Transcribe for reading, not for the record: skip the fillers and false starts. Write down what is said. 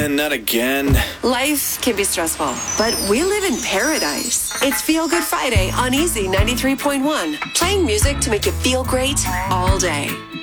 And not again. Life can be stressful, but we live in paradise. It's Feel Good Friday on Easy 93.1. Playing music to make you feel great all day.